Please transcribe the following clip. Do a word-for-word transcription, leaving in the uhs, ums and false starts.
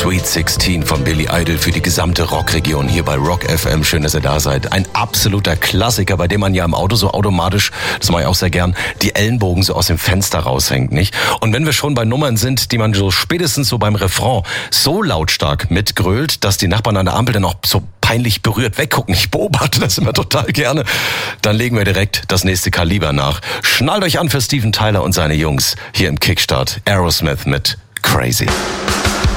Sweet sixteen von Billy Idol für die gesamte Rockregion hier bei Rock F M. Schön, dass ihr da seid. Ein absoluter Klassiker, bei dem man ja im Auto so automatisch, das mache ich auch sehr gern, die Ellenbogen so aus dem Fenster raushängt, nicht? Und wenn wir schon bei Nummern sind, die man so spätestens so beim Refrain so lautstark mitgrölt, dass die Nachbarn an der Ampel dann auch so peinlich berührt weggucken. Ich beobachte das immer total gerne. Dann legen wir direkt das nächste Kaliber nach. Schnallt euch an für Steven Tyler und seine Jungs hier im Kickstart. Aerosmith mit Crazy.